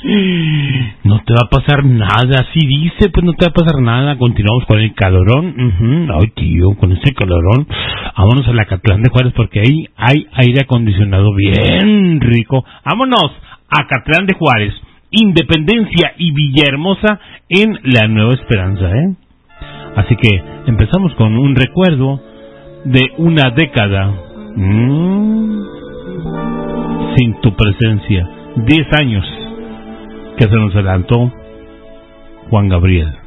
No te va a pasar nada, así dice, pues no te va a pasar nada. Continuamos con el calorón. Ay, tío, con ese calorón. Vámonos a la Acatlán de Juárez porque ahí hay aire acondicionado bien rico. Vámonos a Acatlán de Juárez, Independencia y Villahermosa en La Nueva Esperanza, Así que empezamos con un recuerdo de una década sin tu presencia. 10 años que se nos adelantó Juan Gabriel.